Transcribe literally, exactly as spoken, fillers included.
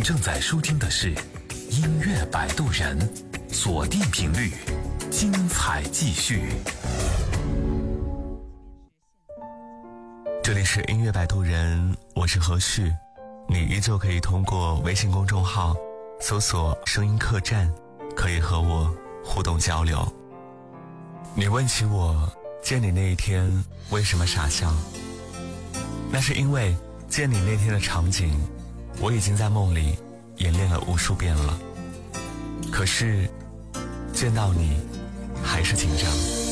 正在收听的是音乐摆渡人，锁定频率，精彩继续。 这里是音乐摆渡人，我是何旭，你依旧可以通过微信公众号搜索声音客栈，可以和我互动交流。你问起我见你那一天为什么傻笑，那是因为见你那天的场景我已经在梦里演练了无数遍了，可是见到你还是紧张。